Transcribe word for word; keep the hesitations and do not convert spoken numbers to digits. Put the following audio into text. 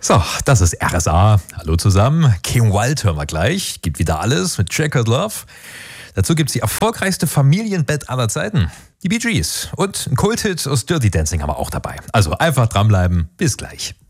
So, das ist R S A. Hallo zusammen. Kim Wilde hören wir gleich. Gibt wieder alles mit Checkered Love. Dazu gibt es die erfolgreichste Familienband aller Zeiten. Die Bee Gees. Und ein Kulthit aus Dirty Dancing haben wir auch dabei. Also einfach dranbleiben. Bis gleich.